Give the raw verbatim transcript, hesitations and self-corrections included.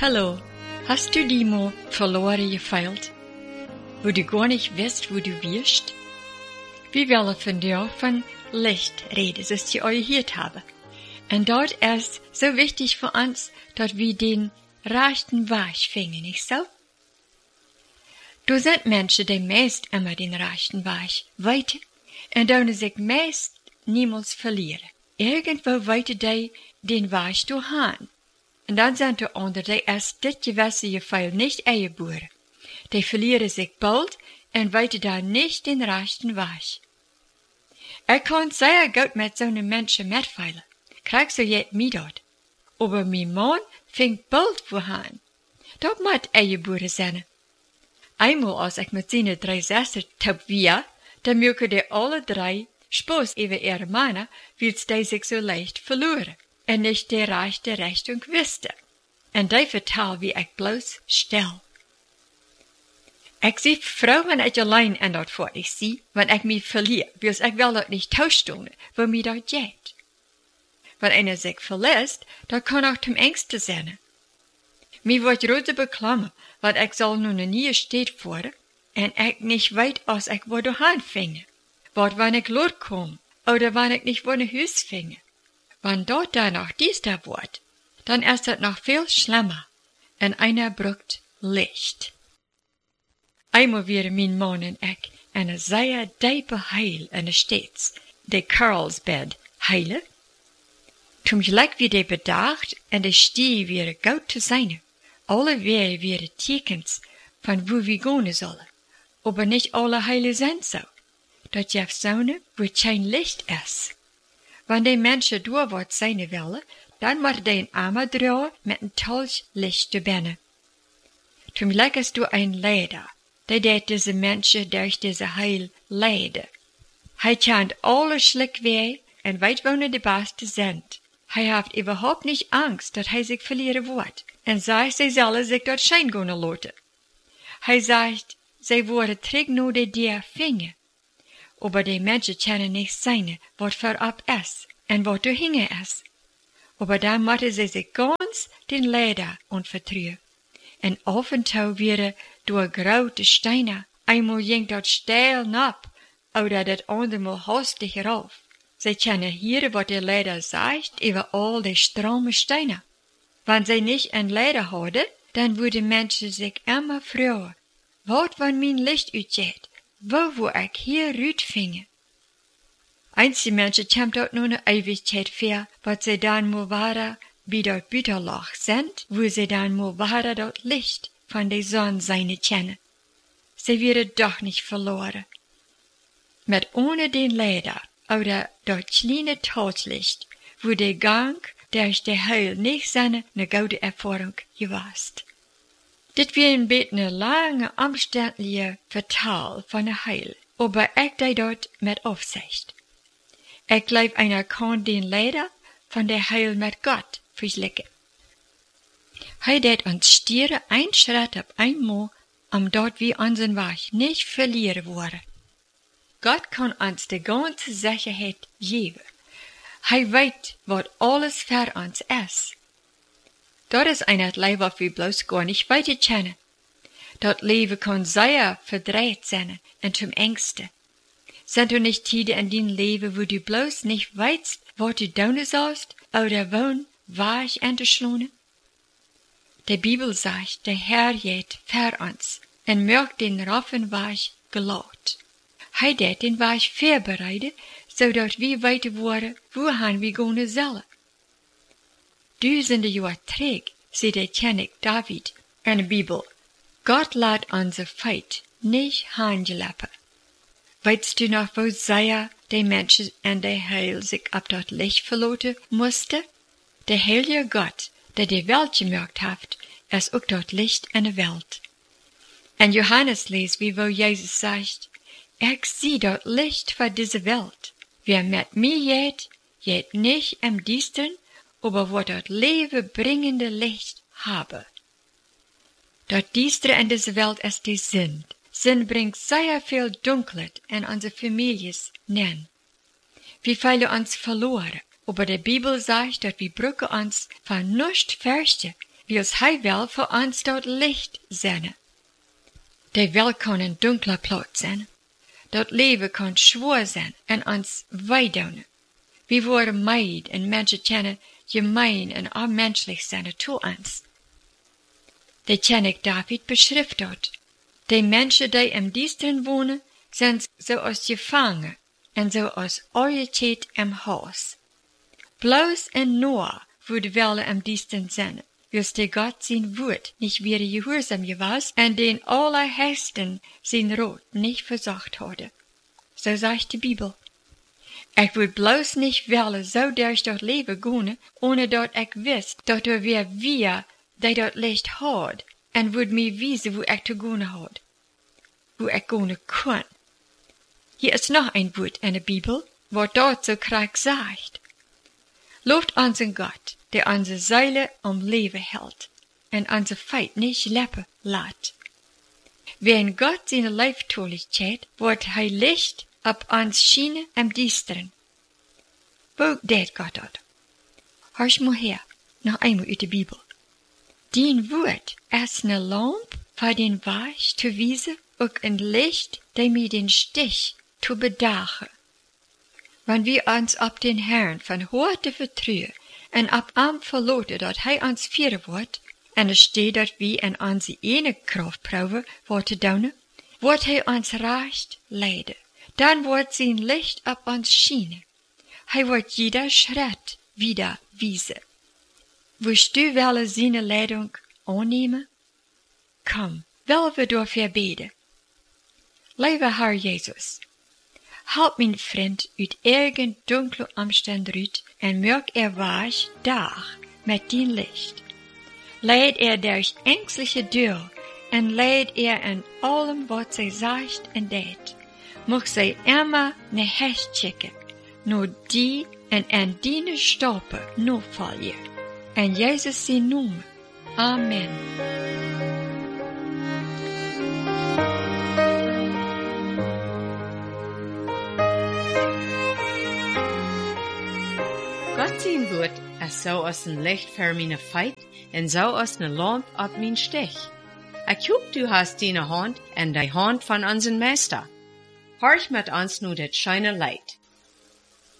Hallo, hast du die mal verloren gefeilt, wo du gar nicht weißt, wo du wirst? Wir wollen von dir von Licht reden, das ich euch gehört habe. Und dort ist so wichtig für uns, dass wir den rechten Weg finden, nicht so? Du sind Menschen, die meist immer den rechten Weg weiter und dann sich meist niemals verlieren. Irgendwo weiter die den Weg du haben. Und dann sind die anderen, die erst dit gewisse Gefühl nicht eingeboren. Die verlieren sich bald und weiter da nicht den rechten Weg. Er kann sehr gut mit so einem Menschen mitfeilen. Kriegst du jetzt mit dort. Aber mein Mann fängt bald voran. Das muss eingeboren sein. Einmal als ich mit seinen drei Schwestern taub war, dann mögen die alle drei Spaß über ihre Männer, weil die sich so leicht verloren und nicht die rechte Richtung wussten. Und die vertel wie ich bloß still. Ich sehe froh, wenn ich allein in dat Fort ich zie, wenn ich mich verliere, weil ich will dat nicht tauschen, wo mir dat geht. Wenn einer sich verlässt, dann kann auch zum Ängste sein. Mir wird rode beklammen, weil ich soll nun eine neue Stadt fahren, und ich nicht weit, als ich wo dahin finge. Wat wenn ich Lot komm, oder wenn ich nicht wo ne Hüs finge. Wenn dort da noch dies da wird, dann ist das noch viel schlimmer, und einer braucht Licht. Einmal wäre mein Mann und ich eine sehr tiefe Heil in der Stadt, der Carlsbad Heile. Zum Glück wie die bedacht und die Stie wäre gut zu sein. Alle Wege wären Tekens von wo wir gehen sollen. Aber nicht alle Heile sind so. Dat jeft Sonne, wo kein Licht ist. Wenn die Menschen durch wat sein wollen, dann muss die ein Arme drauen mit ein tolles Licht zu binnen. Zum Glück ist du ein Leder, der det diese Menschen durch diese Heil leiden. Hij kennt alle Schlickwege und weit wo die Beste sind. Hij hat überhaupt nicht Angst, dass hij sich verlieren wird. Und sagt, sie sollen sich dort schein gehen lassen. Hij sagt, sie worden terug nur die dir finger. Aber die Menschen kennen nicht seine, was vorab ist und was dahinter ist. Aber dann müssen sie sich ganz den Leder unvertrauen. Und auf und zu wäre durch graute Steine, einmal ging dort steil ab, oder das andere mal hastig rauf. Sie können hören, was der Leder sagt über all die strome Steine. Wenn sie nicht ein Leder hadden, dann würden Menschen sich immer freuen. Wat wenn mein Licht utgeht? Wo wo ich hier rüt finge? Einige Menschen kämpft dort nur eine Ewigkeit vor, was sie dann mal wahre, wie dort Bütterloch sind, wo sie dann mal wahre dort Licht von der Sonne seine kennen. Sie werden doch nicht verloren. Mit ohne den Leder oder dort kleine Totlicht, wo der Gang durch die Heil nicht seine ne gute Erfahrung gewasst. Dit wie ein beetje ne lange, omständliche Vertal von der Heil, aber ich dei dort mit Aufsicht. Ich glaub, einer kann den Leder von der Heil mit Gott verschlicken. Hij det uns stieren ein Schritt ab einmal, um dort wie unseren Weg nicht verlieren worden. Gott kann uns die ganze Sicherheit geben. Hij weet wat alles für uns ist. Dat is een Leben, wat wir bloß gar nicht weiter kennen. Dat Leben kann sehr verdreht sein und zum Ängste. Sind du nicht Tide in dein Leben, wo du bloß nicht weißt, wo du tun sollst, oder wohin Weg entschlossen? Die Bibel sagt, der Herr geht für uns und mögt den raffen Weg gelobt. Hij det den Weg vorbereitet, zodat wir weiter worden, wohin wir gehen sollen. Duizende Jahre terug, zei de König David in de Bibel, Gott laat onze Feit nicht handelappen. Weißt du noch, wo sehr die Menschen in der Heil sich ab dort Licht verloten musste? Der heilige Gott, der die Welt gemacht hat, ist auch dort Licht in der Welt. In Johannes les wie wo Jesus sagt, ich sieh dort Licht für diese Welt. Wer mit mir geht, geht nicht im Düstern, aber wo dort lebenbringende Licht habe. Dort Düstere in dieser Welt ist die Sinn. Sinn bringt sehr viel Dunkelheit in unsere Families nennen. Wir fühlen uns verloren, aber die Bibel sagt, dass wir brücken uns von nichts fürchten, wils hij wel voor ons dat licht zijn. De wel kan een dunkle plaats zijn. Dat leven kan zwaar zijn en ons weidoen. We worden meid en mensen kennen gemeen en onmenselijk zijn toe ons. De ken ik David beschrift had. De mensen die im Diensten wonen, zijn zoals gevangen en zoals ooietjes im huis. Bloos en Noah wurde wel im Diensten zijn, wils de God zijn woord niet weer gehoorzaam gewas en den Allerheisten zijn Rot nicht versacht hadden. So sagt die Bibel. Ik would bloos nicht willen zo durch dat leven gaan, ohne dat ik wist dat er weer wie die dat licht had, en would mij wijzen hoe ik te gaan had, hoe ik gaan kon. Hier is nog een woord in de Bibel, wat dat zo krachtig zegt. Looft onze God, der onze Seele om leven hält, en onze feit nicht leppen laat. Wenn Gott seine Leiftoligkeit, wordt hij licht op ons schijnen en diesteren. Wo deed God dat? Horch maar her, nog eenmaal uit de Bibel. Dien woord is een lamp voor den weg te wijzen, ook een licht die mij den stich te bedagen. Wanneer we ons op den Herrn van harte vertrouwen en op hem verlaten dat hij ons vieren wordt, en er steht dat we in onze ene kracht proeven wat te doen, wordt hij ons recht leiden. Dan wordt zijn licht op ons schijnen. Hij wordt jeder schritt wieder wijzen. Willst du wel zijn leiding aannemen? Kom, willen we daarvoor beden. Lieve Herr Jesus, help mijn vriend uit eigen dunkle omstand uit en maak er weg dag met dien licht. Leid er durch ängstliche deur en leid er in allem wat zij zegt en deed. Mag zij immer ne Hecht schicken, nur die en en die stappen no volgen. En Jezus zijn noemen. Amen. Gott sein Wort is zo als een licht voor mijn feit en zo als een lamp op mijn stich. Ik hoop du hast deine hand en die hand van onze meester. Horch met ons nu dat schijne licht.